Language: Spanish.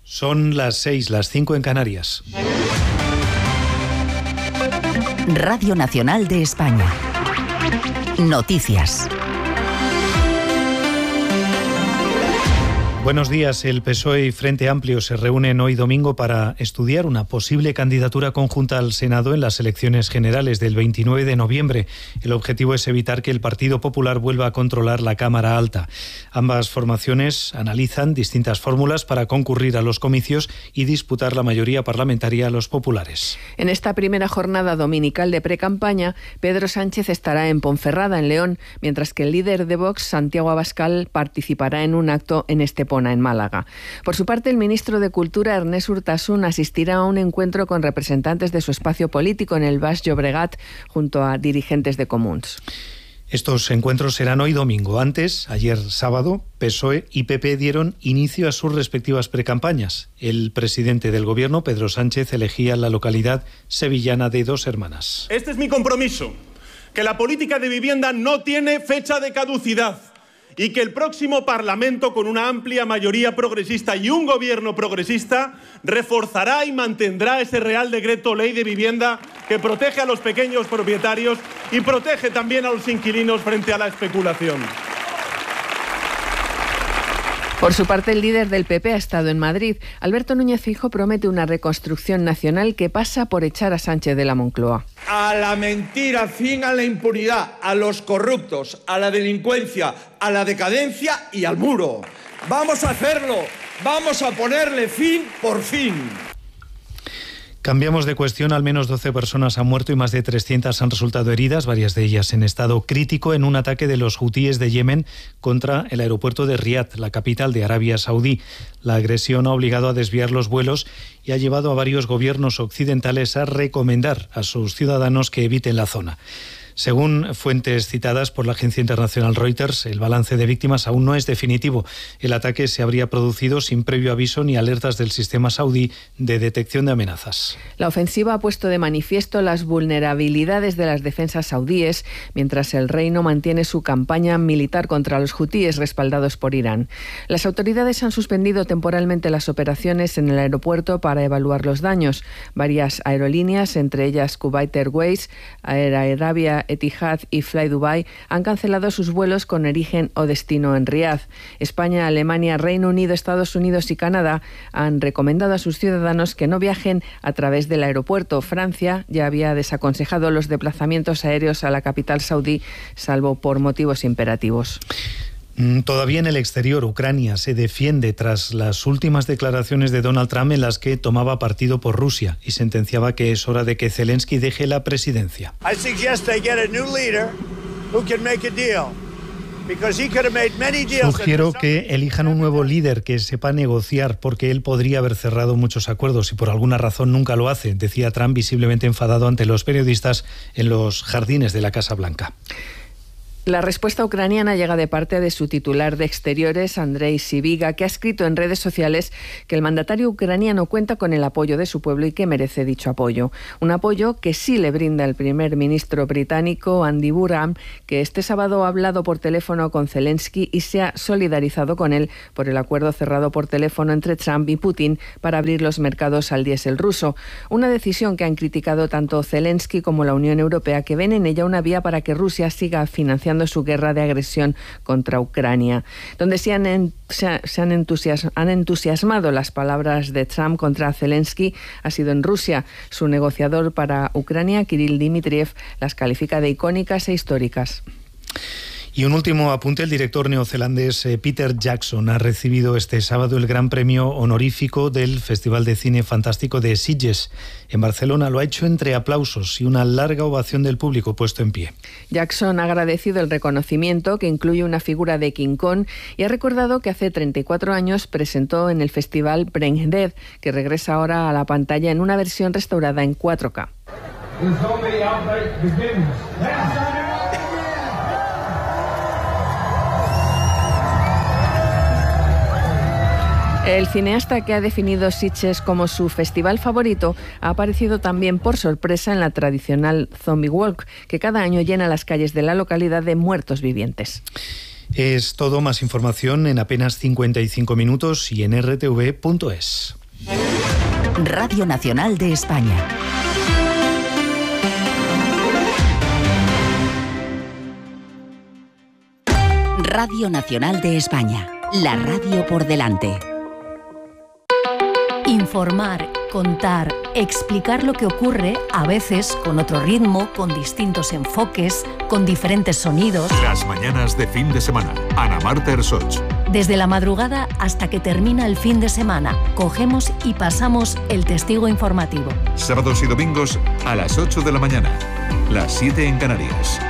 Son las 6, las 5 en Canarias. Radio Nacional de España. Noticias. Buenos días. El PSOE y Frente Amplio se reúnen hoy domingo para estudiar una posible candidatura conjunta al Senado en las elecciones generales del 29 de noviembre. El objetivo es evitar que el Partido Popular vuelva a controlar la Cámara Alta. Ambas formaciones analizan distintas fórmulas para concurrir a los comicios y disputar la mayoría parlamentaria a los populares. En esta primera jornada dominical de precampaña, Pedro Sánchez estará en Ponferrada, en León, mientras que el líder de Vox, Santiago Abascal, participará en un acto en Estepona, en Málaga. Por su parte, el ministro de Cultura, Ernest Urtasun, asistirá a un encuentro con representantes de su espacio político en el Baix Llobregat, junto a dirigentes de Comuns. Estos encuentros serán hoy domingo. Antes, ayer sábado, PSOE y PP dieron inicio a sus respectivas precampañas. El presidente del Gobierno, Pedro Sánchez, elegía la localidad sevillana de Dos Hermanas. Este es mi compromiso, que la política de vivienda no tiene fecha de caducidad y que el próximo Parlamento, con una amplia mayoría progresista y un gobierno progresista, reforzará y mantendrá ese Real Decreto Ley de Vivienda que protege a los pequeños propietarios y protege también a los inquilinos frente a la especulación. Por su parte, el líder del PP ha estado en Madrid. Alberto Núñez Feijóo promete una reconstrucción nacional que pasa por echar a Sánchez de la Moncloa. A la mentira, fin a la impunidad, a los corruptos, a la delincuencia, a la decadencia y al muro. Vamos a hacerlo, vamos a ponerle fin por fin. Cambiamos de cuestión. Al menos 12 personas han muerto y más de 300 han resultado heridas, varias de ellas en estado crítico, en un ataque de los hutíes de Yemen contra el aeropuerto de Riad, la capital de Arabia Saudí. La agresión ha obligado a desviar los vuelos y ha llevado a varios gobiernos occidentales a recomendar a sus ciudadanos que eviten la zona. Según fuentes citadas por la agencia internacional Reuters, el balance de víctimas aún no es definitivo. El ataque se habría producido sin previo aviso ni alertas del sistema saudí de detección de amenazas. La ofensiva ha puesto de manifiesto las vulnerabilidades de las defensas saudíes, mientras el reino mantiene su campaña militar contra los hutíes respaldados por Irán. Las autoridades han suspendido temporalmente las operaciones en el aeropuerto para evaluar los daños. Varias aerolíneas, entre ellas Kuwait Airways, Air Arabia, Etihad y Fly Dubai, han cancelado sus vuelos con origen o destino en Riad. España, Alemania, Reino Unido, Estados Unidos y Canadá han recomendado a sus ciudadanos que no viajen a través del aeropuerto. Francia ya había desaconsejado los desplazamientos aéreos a la capital saudí, salvo por motivos imperativos. Todavía en el exterior, Ucrania se defiende tras las últimas declaraciones de Donald Trump en las que tomaba partido por Rusia y sentenciaba que es hora de que Zelensky deje la presidencia. Sugiero que elijan un nuevo líder que sepa negociar, porque él podría haber cerrado muchos acuerdos y por alguna razón nunca lo hace, decía Trump, visiblemente enfadado ante los periodistas en los jardines de la Casa Blanca. La respuesta ucraniana llega de parte de su titular de Exteriores, Andrei Sybiga, que ha escrito en redes sociales que el mandatario ucraniano cuenta con el apoyo de su pueblo y que merece dicho apoyo. Un apoyo que sí le brinda el primer ministro británico, Andy Burnham, que este sábado ha hablado por teléfono con Zelensky y se ha solidarizado con él por el acuerdo cerrado por teléfono entre Trump y Putin para abrir los mercados al diésel ruso. Una decisión que han criticado tanto Zelensky como la Unión Europea, que ven en ella una vía para que Rusia siga financiando su guerra de agresión contra Ucrania. Donde sí han entusiasmado las palabras de Trump contra Zelensky ha sido en Rusia. Su negociador para Ucrania, Kirill Dmitriev, las califica de icónicas e históricas. Y un último apunte: el director neozelandés Peter Jackson ha recibido este sábado el gran premio honorífico del Festival de Cine Fantástico de Sitges. En Barcelona lo ha hecho entre aplausos y una larga ovación del público puesto en pie. Jackson ha agradecido el reconocimiento, que incluye una figura de King Kong, y ha recordado que hace 34 años presentó en el festival Brain Dead, que regresa ahora a la pantalla en una versión restaurada en 4K. El cineasta, que ha definido Sitges como su festival favorito, ha aparecido también por sorpresa en la tradicional Zombie Walk, que cada año llena las calles de la localidad de muertos vivientes. Es todo. Más información en apenas 55 minutos y en rtv.es. Radio Nacional de España. Radio Nacional de España. La radio por delante. Informar, contar, explicar lo que ocurre, a veces con otro ritmo, con distintos enfoques, con diferentes sonidos. Las mañanas de fin de semana. Ana Marta Ersoch. Desde la madrugada hasta que termina el fin de semana, cogemos y pasamos el testigo informativo. Sábados y domingos a las 8 de la mañana, las 7 en Canarias.